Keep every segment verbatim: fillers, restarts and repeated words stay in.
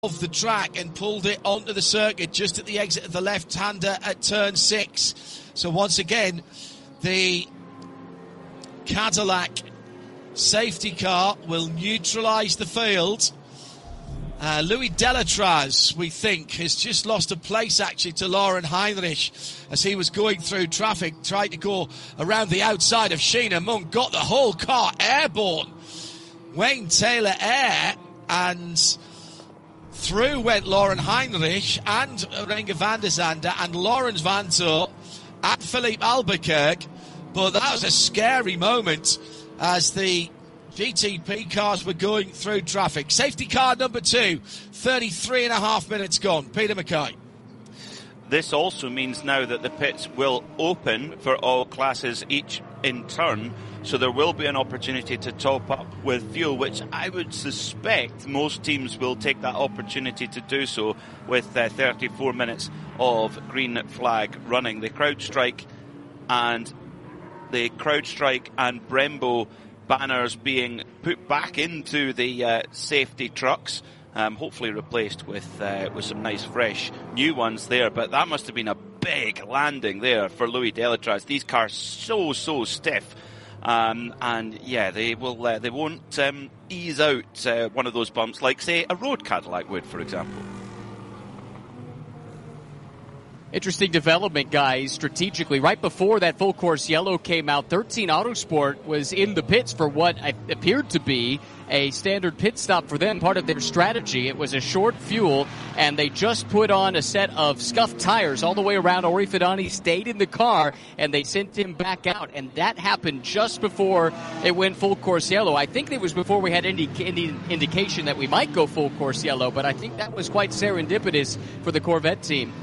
of the track and pulled it onto the circuit just at the exit of the left-hander at turn six. So once again, the Cadillac safety car will neutralise the field. Uh, Louis Delatraz, we think, has just lost a place actually to Lauren Heinrich as he was going through traffic, tried to go around the outside of Sheena Moon, got the whole car airborne. Wayne Taylor air, and through went Lauren Heinrich and Renger van der Zande and Lawrence Van Tor at Philippe Albuquerque. But that was a scary moment as the G T P cars were going through traffic. Safety car number two, thirty-three and a half minutes gone. Peter Mackay. This also means now that the pits will open for all classes each in turn, so there will be an opportunity to top up with fuel, which I would suspect most teams will take that opportunity to do so with uh, thirty-four minutes of green flag running. The CrowdStrike and the CrowdStrike and Brembo banners being put back into the uh, safety trucks, um, hopefully replaced with uh, with some nice fresh new ones there. But that must have been a big landing there for Louis Delatraz. These cars so so stiff, um, and yeah, they will uh, they won't um, ease out uh, one of those bumps like, say, a road Cadillac would, for example. Interesting development, guys, strategically. Right before that full course yellow came out, thirteen Autosport was in the pits for what appeared to be a standard pit stop for them, part of their strategy. It was a short fuel, and they just put on a set of scuffed tires all the way around. Ori Fidani stayed in the car, and they sent him back out, and that happened just before it went full course yellow. I think it was before we had any, any indication that we might go full course yellow, but I think that was quite serendipitous for the Corvette team.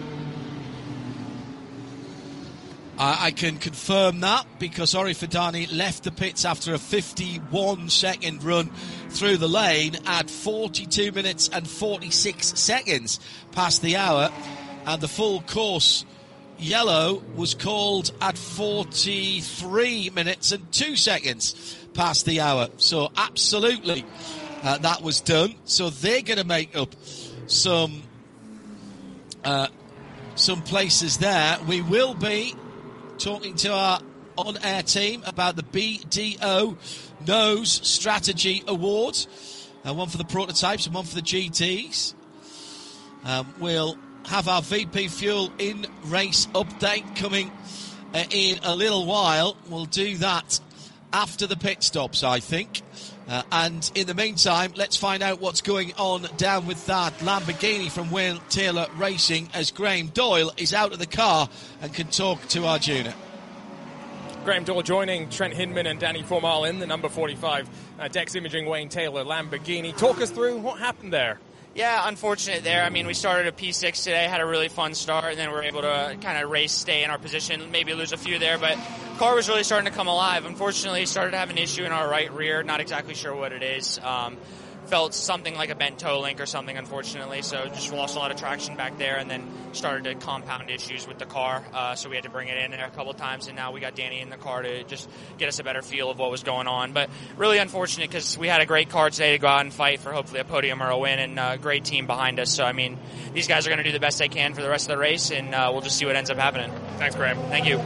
I can confirm that because Ori Fidani left the pits after a fifty-one second run through the lane at forty-two minutes and forty-six seconds past the hour, and the full course yellow was called at forty-three minutes and two seconds past the hour. So absolutely uh, that was done. So they're going to make up some uh, some places there. We will be talking to our on-air team about the B D O Nose Strategy Awards, uh, one for the prototypes and one for the G Ts. Um, we'll have our V P Fuel in-race update coming uh, in a little while. We'll do that after the pit stops, I think. Uh, and in the meantime, let's find out what's going on down with that Lamborghini from Wayne Taylor Racing as Graham Doyle is out of the car and can talk to Arjuna. Graham Doyle joining Trent Hinman and Danny Formal in the number forty-five uh, Dex Imaging Wayne Taylor Lamborghini. Talk us through what happened there. Yeah, unfortunate there. I mean, we started a P six today, had a really fun start, and then we were able to kind of race, stay in our position, maybe lose a few there, but the car was really starting to come alive. Unfortunately, started to have an issue in our right rear, not exactly sure what it is. Um, felt something like a bent toe link or something, unfortunately, so just lost a lot of traction back there, and then started to compound issues with the car, uh, so we had to bring it in there a couple of times, and now we got Danny in the car to just get us a better feel of what was going on. But really unfortunate because we had a great car today to go out and fight for hopefully a podium or a win, and a great team behind us. So, I mean, these guys are going to do the best they can for the rest of the race, and uh, we'll just see what ends up happening. Thanks, Graham. Thank you.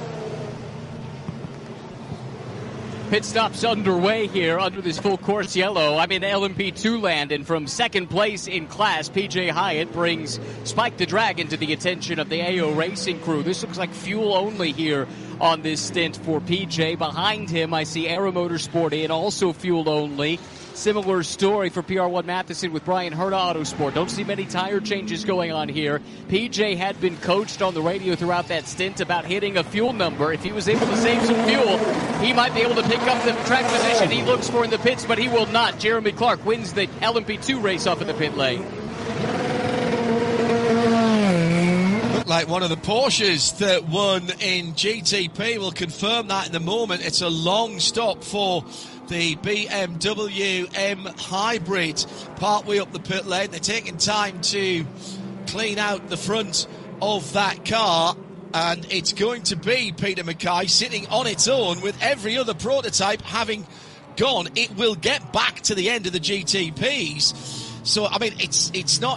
Pit stops underway here under this full course yellow. I'm in L M P two land, and from second place in class, P J Hyatt brings Spike the Dragon to the attention of the A O Racing crew. This looks like fuel only here on this stint for P J. Behind him, I see Aero Motorsport in, also fuel only. Similar story for P R one Matheson with Brian Herta Autosport. Don't see many tire changes going on here. P J had been coached on the radio throughout that stint about hitting a fuel number. If he was able to save some fuel, he might be able to pick up the track position he looks for in the pits, but he will not. Jeremy Clark wins the L M P two race off in the pit lane. Looked like one of the Porsches that won in G T P. We'll confirm that in a moment. It's a long stop for the B M W M Hybrid partway up the pit lane. They're taking time to clean out the front of that car, and it's going to be Peter Mackay sitting on its own with every other prototype having gone. It will get back to the end of the G T Ps. So, I mean, it's it's not